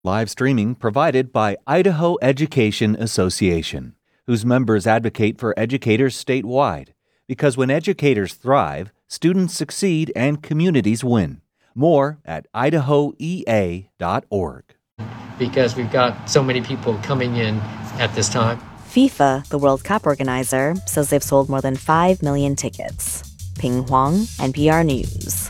Live streaming provided by Idaho Education Association, whose members advocate for educators statewide. Because when educators thrive, students succeed and communities win. More at idahoea.org. Because we've got so many people coming in at this time. FIFA, the World Cup organizer, says they've sold more than 5 million tickets. Ping Huang, NPR News.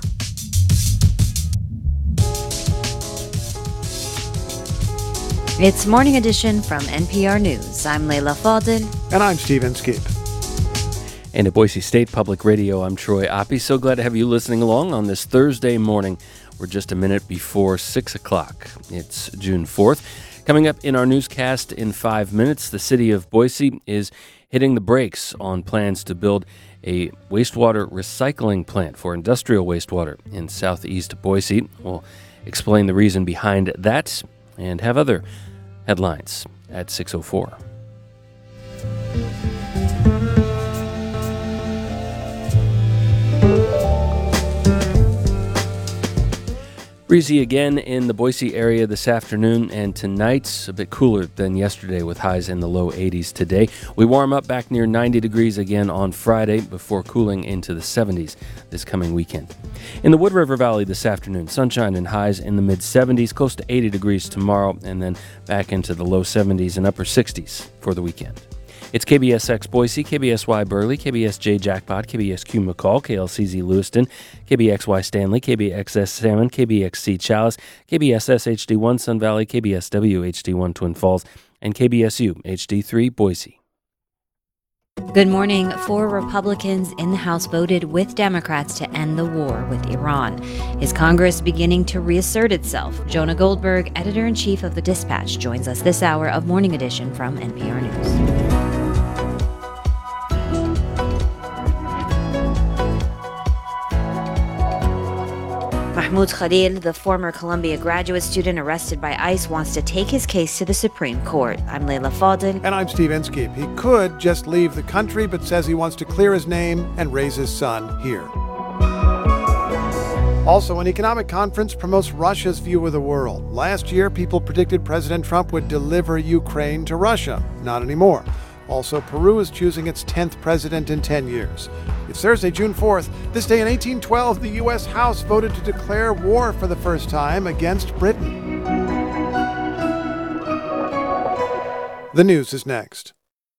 It's Morning Edition from NPR News. I'm Leila Fadel. And I'm Steve Inskeep. And at Boise State Public Radio, I'm Troy Oppie. So glad to have you listening along on this Thursday morning. We're just a minute before 6 o'clock. It's June 4th. Coming up in our newscast in 5 minutes, the city of Boise is hitting the brakes on plans to build a wastewater recycling plant for industrial wastewater in southeast Boise. We'll explain the reason behind that and have other headlines at 6:04. Breezy again in the Boise area this afternoon, and tonight's a bit cooler than yesterday with highs in the low 80s today. We warm up back near 90 degrees again on Friday before cooling into the 70s this coming weekend. In the Wood River Valley this afternoon, sunshine and highs in the mid-70s, close to 80 degrees tomorrow, and then back into the low 70s and upper 60s for the weekend. It's KBSX Boise, KBSY Burley, KBSJ Jackpot, KBSQ McCall, KLCZ Lewiston, KBXY Stanley, KBXS Salmon, KBXC Chalice, KBSS HD1 Sun Valley, KBSW HD1 Twin Falls, and KBSU HD3 Boise. Good morning. 4 Republicans in the House voted with Democrats to end the war with Iran. Is Congress beginning to reassert itself? Jonah Goldberg, editor-in-chief of The Dispatch, joins us this hour of Morning Edition from NPR News. Mahmoud Khalil, the former Columbia graduate student arrested by ICE, wants to take his case to the Supreme Court. I'm Leila Fadel. And I'm Steve Inskeep. He could just leave the country, but says he wants to clear his name and raise his son here. Also, an economic conference promotes Russia's view of the world. Last year, people predicted President Trump would deliver Ukraine to Russia. Not anymore. Also, Peru is choosing its 10th president in 10 years. It's Thursday, June 4th. This day in 1812, the U.S. House voted to declare war for the first time against Britain. The news is next.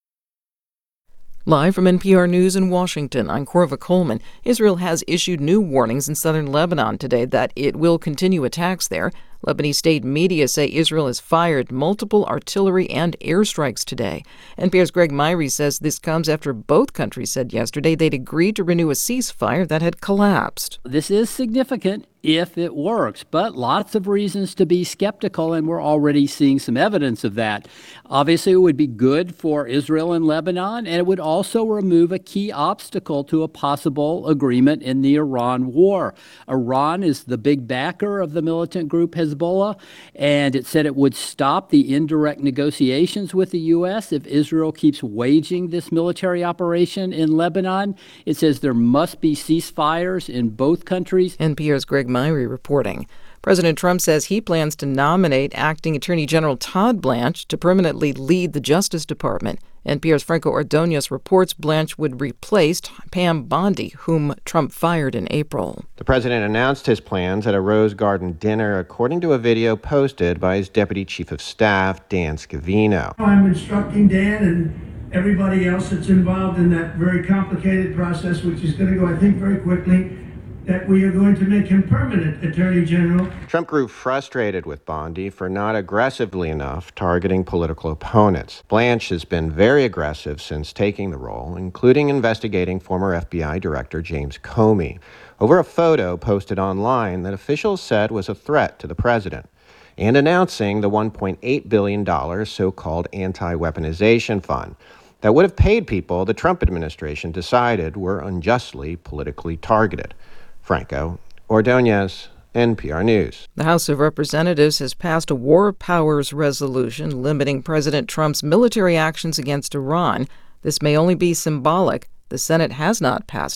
Live from NPR News in Washington, I'm Corva Coleman. Israel has issued new warnings in southern Lebanon today that it will continue attacks there. Lebanese state media say Israel has fired multiple artillery and airstrikes today. NPR's Greg Myrie says this comes after both countries said yesterday they'd agreed to renew a ceasefire that had collapsed. This is significant if it works, but lots of reasons to be skeptical, and we're already seeing some evidence of that. Obviously, it would be good for Israel and Lebanon, and it would also remove a key obstacle to a possible agreement in the Iran war. Iran is the big backer of the militant group Hezbollah, and it said it would stop the indirect negotiations with the U.S. if Israel keeps waging this military operation in Lebanon. It says there must be ceasefires in both countries. NPR's Greg Myrie reporting. President Trump says he plans to nominate Acting Attorney General Todd Blanche to permanently lead the Justice Department. NPR's Franco Ordonez reports Blanche would replace Pam Bondi, whom Trump fired in April. The president announced his plans at a Rose Garden dinner, according to a video posted by his Deputy Chief of Staff, Dan Scavino. I'm instructing Dan and everybody else that's involved in that very complicated process, which is going to go, I think, very quickly, that we are going to make him permanent Attorney General. Trump grew frustrated with Bondi for not aggressively enough targeting political opponents. Blanche has been very aggressive since taking the role, including investigating former FBI Director James Comey over a photo posted online that officials said was a threat to the president, and announcing the $1.8 billion so-called anti-weaponization fund that would have paid people the Trump administration decided were unjustly politically targeted. Franco Ordonez, NPR News. The House of Representatives has passed a War Powers resolution limiting President Trump's military actions against Iran. This may only be symbolic. The Senate has not passed it.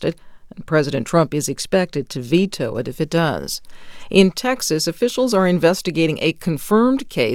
and President Trump is expected to veto it if it does. In Texas, officials are investigating a confirmed case